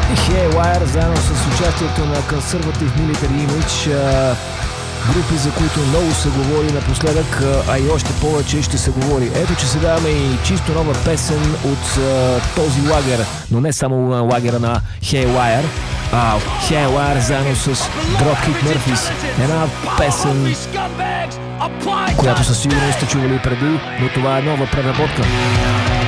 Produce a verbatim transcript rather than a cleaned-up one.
Haywire заедно с участието на Conservative Military Image, групи, за които много се говори напоследък, а и още повече ще се говори. Ето, че сега даваме и чисто нова песен от а, този лагер, но не само на лагера на Haywire, а Haywire заедно с Dropkick Murphys. Една песен, която със сигурност сте чували преди, но това е нова преработка.